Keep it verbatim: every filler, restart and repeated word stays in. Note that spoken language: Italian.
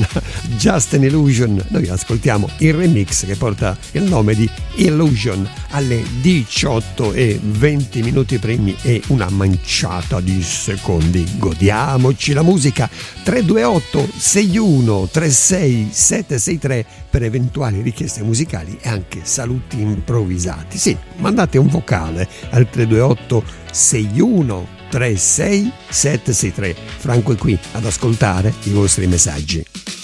Just an Illusion. Noi ascoltiamo il remix che porta il nome di Illusion alle diciotto e venti minuti primi e una manciata di secondi. Godiamoci la musica. Tre due otto sei uno tre sei sette sei tre per eventuali richieste musicali e anche saluti improvvisati. Sì, mandate un vocale al tre due otto sei uno tre sei sette sei tre. Franco è qui ad ascoltare i vostri messaggi.